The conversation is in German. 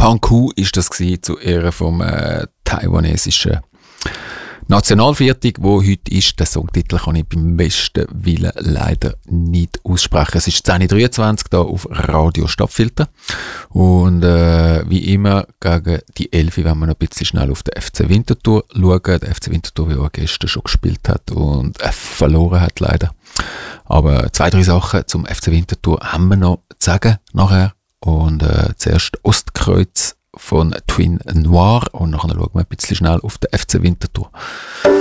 Panku ist das zu Ehren vom taiwanesischen Nationalviertel, wo heute ist. Den Songtitel kann ich beim besten Willen leider nicht aussprechen. Es ist 10.23 Uhr hier auf Radio Stadtfilter. Und wie immer gegen die 11 Uhr, wenn wir noch ein bisschen schnell auf den FC Winterthur schauen. Der FC Winterthur, der gestern schon gespielt hat und verloren hat leider. Aber 2, 3 Sachen zum FC Winterthur haben wir noch zu sagen nachher. Und zuerst Ostkreuz von Twin Noir und nachher schauen wir ein bisschen schnell auf den FC Winterthur.